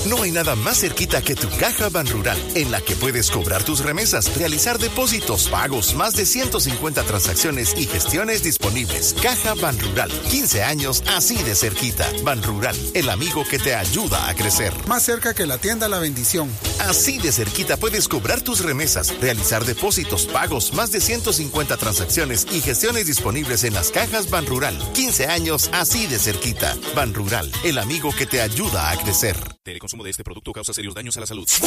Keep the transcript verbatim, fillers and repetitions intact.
No hay nada más cerquita que tu Caja Banrural, en la que puedes cobrar tus remesas, realizar depósitos, pagos, más de ciento cincuenta transacciones y gestiones disponibles. Caja Banrural, quince años así de cerquita. Banrural, el amigo que te ayuda a crecer. Más cerca que la tienda La Bendición. Así de cerquita puedes cobrar tus remesas, realizar depósitos, pagos, más de ciento cincuenta transacciones y gestiones disponibles en las cajas Banrural. quince años así de cerquita. Banrural, el amigo que te ayuda a crecer. El consumo de este producto causa serios daños a la salud.